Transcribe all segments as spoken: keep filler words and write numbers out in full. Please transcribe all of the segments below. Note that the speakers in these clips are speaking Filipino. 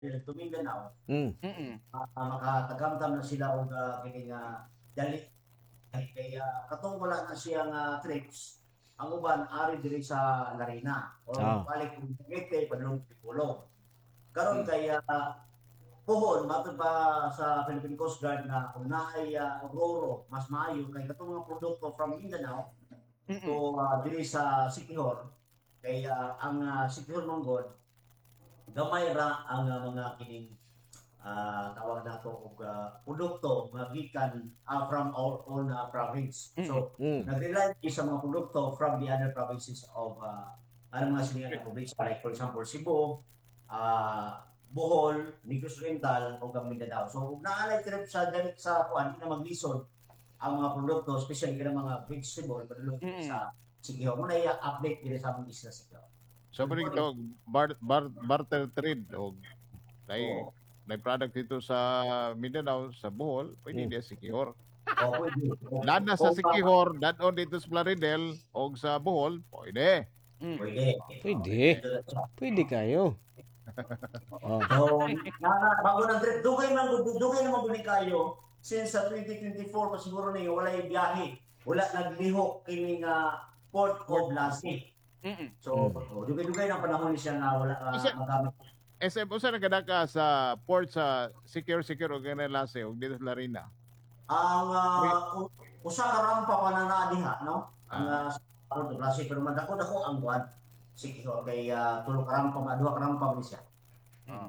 to Mindanao, Mm. Mm. uh, makatagamdam na sila og uh, kini nga dali kaya katong wala na siyang uh, trips ang uban ari diri sa Larina Ah. o balik kung Cavite padulong Picolog karon Mm. kaya uh, puhon matod pa sa Philippine Coast Guard na kung naay uh, Roro mas maayo kay katong mga produkto from Mindanao Mm. to uh, diri sa Siquijor kaya ang uh, Siquijor Monggol gamay ra ang uh, mga kining uh, tawag nato og uh, produkto nga gikan uh, from our own uh, province. So, Mm. nag-rely sa mga produkto from the other provinces of uh, ano mga siningan na province like for example Cebu, uh, Bohol, Negros Oriental o Mindanao. So, kung naalay trip sa dalik sa kuan na maglisod ang mga produkto, especially ng mga vegetable padulong Mm. sa Siquijor. Muna i-update din sa mga isla Siquijor. So pwede ito bar, bar, barter trade o dahil Oo. may product dito sa Mindanao, sa Bohol, pwede Mm. diya Siquijor. Oh, pwede. Dad na sa Kung, uh, Siquijor, dad on dito sa Plaridel o sa Bohol, pwede. Mm. Pwede. Pwede. Oh, Pwede kayo. Oh. So, na, bago ng trip, dugay man gud dugay naman gud ni kayo since sa twenty twenty-four pa siguro ni wala yung biyahe. Wala naglihok kini nga Port of Lasik. Mm. So, Mm. oh, dugay-dugay ng panahon ni siya nga wala uh, Kasi- magamit. S M, usa na kada ka sa port sa Secure Secure o Ganalase o dito sa Larina. Ang uh, u- usa ka rampa pa na naa diha, no? Ang Ah. uh, Port of Lasik pero man dako dako ang buwan. Sige, so, kay uh, tulo ka rampa, ma- duha ka rampa man siya. Oh.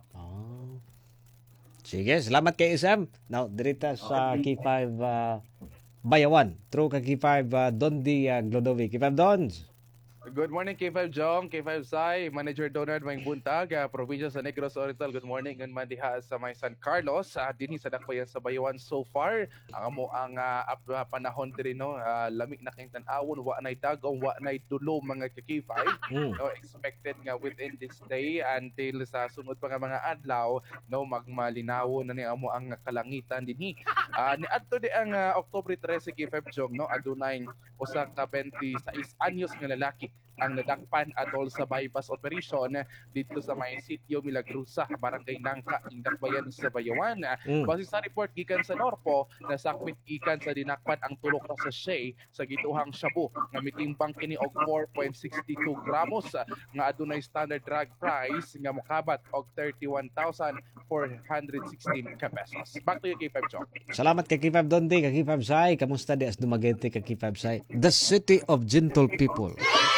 Sige, salamat kay Isam. Now, dirita sa Okay. K five uh, Bayawan. True ka K five uh, Dondi uh, Glodovic. K five Dons. Good morning, K five Jong, K five Sai, Manager Donald Maing Buntag, uh, Provincia sa Negros Oriental. Good morning, and mandiha sa may San Carlos. Uh, dinhi sa dakbayan sa Bayawan so far. Ang amo ang uh, up, uh, panahon diri no, uh, lamig na kayong tan-awon, wa nay dagom, wa nay tulo mga K five. Mm. No, expected nga within this day until sa sunod pa nga mga adlaw no magmalinawo na ni amo ang kalangitan dinhi. Uh, ni adto di ang uh, October thirteen K five Jong no adunay usa ka twenty-sais anyos nga lalaki ang nadakpan atol sa bypass operation dito sa may sitio Milagrusa, Barangay Nangka, Indakbayan sa Bayawan. Mm. Base sa report gikan sa Norpo, nasakmit gikan sa dinakpan ang tulok na sachet sa gituhang shabu nga mitimbang kini og four point six two gramos nga adunay standard drug price nga mokabat og thirty-one thousand four hundred sixteen ka pesos. Back to you, K five Chong. Salamat kay K five Dondi, kay K five Sai. Kamusta di as Dumaguete kay K five Sai? The city of gentle people.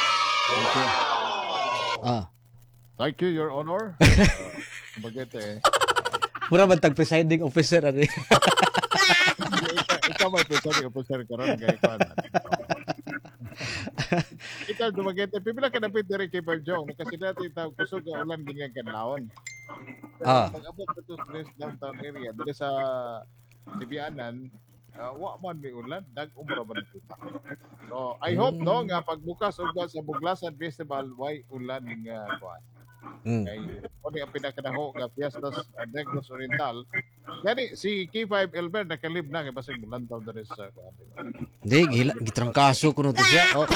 Ah. Thank you, Your Honor. Uh, Bagete eh. Mura man tag presiding officer ani. ikaw, ikaw may presiding officer karon kay Kwan. Ikaw Dumaguete, pipila ka napit diri kay Berjong kasi dati taw kusog ang ulan gingan kanlaon. Ah. Pag-abot ka to sa downtown area, dili sa Tibianan, uh, wa man may ulan, dag-umra ba na kita. So, I hope no nga pagbukas ug sa Buglasan Festival way ulan nga kuan. Mm. Kay kung ang pinakadaho nga Fiestas uh, Negros Oriental. Gani si K five Elber nakalib na kay basig mulantaw diri sa kuan. Di gila gitrangkaso kuno to siya. Oh.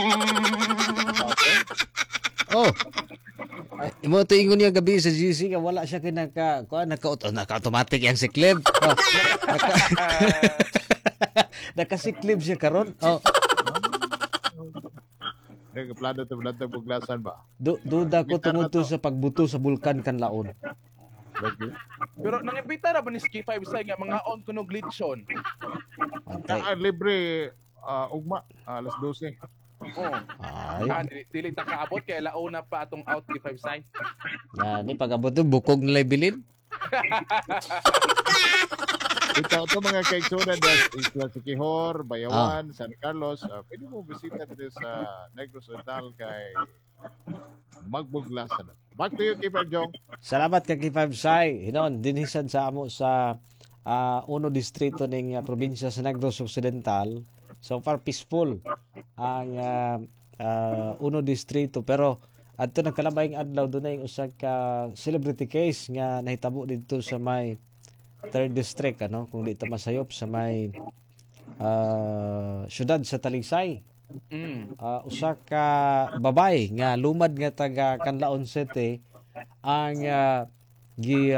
Oh. Ay, imo to ingon niya gabi sa G C nga wala siya kay naka kuan naka naka-automatic yang siklib. Oh. Naka Naka-siklib siya karon. Oh. Nag plano to mulantaw Buglasan ba? Du duda ko tungod to sa pagbuto sa bulkan kanlaon. Lagi. Pero nangimbita na ba ni K five Sai nga mga on kuno glitchon? Antay. Ah, libre uh, ugma ah, alas twelve. Oh. Ay, Ah, dili, dili ta kaabot kay launa pa atong out K five Sai. na ni pag-abot to bukog nilay bilin. Ito, ito mga kaigsunan dahil Isla Siquijor, Bayawan, San Carlos, uh, pwede mo bisita dito sa Negros Oriental kay Magbuglasan. Back to you, Keeper Jong. Salamat kay K five Sai. Hinon dinhisan sa amo sa uh, uno distrito ning uh, probinsya sa Negros Occidental. So far peaceful ang uh, uh, uno distrito pero adto nagkalabayng adlaw dunay usa ka celebrity case nga nahitabo dito sa may third district ano kung di ta masayop sa may uh, syudad sa Talisay. Mm. Uh, usa ka babay nga lumad nga taga Canlaon City ang uh, gi